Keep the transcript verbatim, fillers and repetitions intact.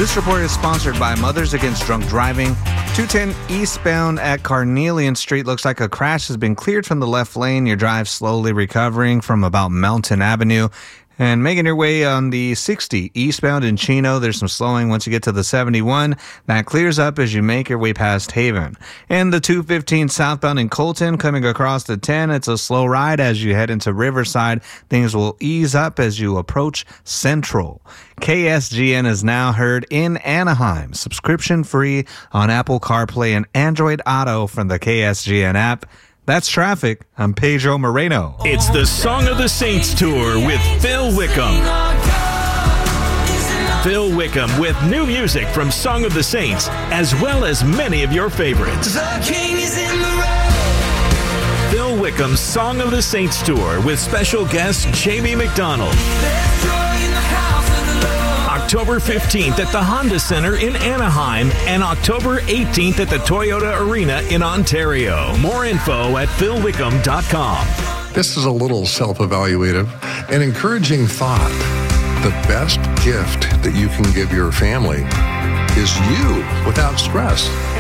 This report is sponsored by Mothers Against Drunk Driving. two ten eastbound at Carnelian Street. Looks like a crash has been cleared from the left lane. Your drive slowly recovering from about Mountain Avenue. And making your way on the sixty eastbound in Chino, there's some slowing once you get to the seventy-one. That clears up as you make your way past Haven. And the two fifteen southbound in Colton coming across the ten, it's a slow ride as you head into Riverside. Things will ease up as you approach Central. K S G N is now heard in Anaheim, subscription free on Apple CarPlay and Android Auto from the K S G N app. That's traffic. I'm Pedro Moreno. It's the Song of the Saints Tour with Phil Wickham. Phil Wickham with new music from Song of the Saints, as well as many of your favorites. Phil Wickham's Song of the Saints Tour with special guest Jamie McDonald. October fifteenth at the Honda Center in Anaheim and October eighteenth at the Toyota Arena in Ontario. More info at phil wickham dot com. This is a little self-evaluative, an encouraging thought. The best gift that you can give your family is you without stress.